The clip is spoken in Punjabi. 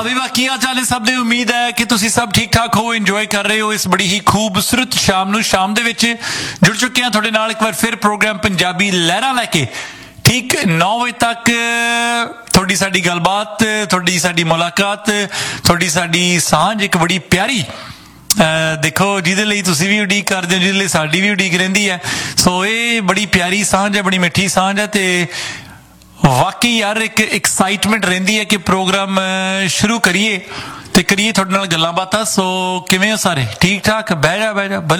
अभी बाकी हाल चाल सब दे उम्मीद है कि तुसी सब ठीक ठाक हो इंजॉय कर रहे हो इस बड़ी ही खूबसूरत शाम ਨੂੰ शाम ਦੇ ਵਿੱਚ जुड़ चुके हैं ਤੁਹਾਡੇ ਨਾਲ ਇੱਕ ਵਾਰ ਫਿਰ ਪ੍ਰੋਗਰਾਮ ਪੰਜਾਬੀ ਲਹਿਰਾਂ ਲੈ ਕੇ ठीक 9 ਵਜੇ ਤੱਕ ਤੁਹਾਡੀ ਸਾਡੀ ਗੱਲਬਾਤ ਤੁਹਾਡੀ ਸਾਡੀ ਮੁਲਾਕਾਤ ਤੁਹਾਡੀ ਸਾਡੀ ਸਾਂਝ ਇੱਕ ਬੜੀ ਪਿਆਰੀ देखो ਜਿਹਦੇ ਲਈ ਤੁਸੀਂ ਵੀ ਉਡੀਕ ਕਰਦੇ ਹੋ ਜਿਹਦੇ ਲਈ ਸਾਡੀ ਵੀ ਉਡੀਕ ਰਹਿੰਦੀ ਹੈ ਸੋ ਇਹ ਬੜੀ ਪਿਆਰੀ ਸਾਂਝ ਹੈ ਬੜੀ ਮਿੱਠੀ ਸਾਂਝ ਹੈ ਤੇ वाकई यार एक एक्साइटमेंट रहिंदी है कि प्रोग्राम शुरू करिए ते करिए थोड़े नाल गल्लां बातां सो किवें हो सारे ठीक ठाक बह जा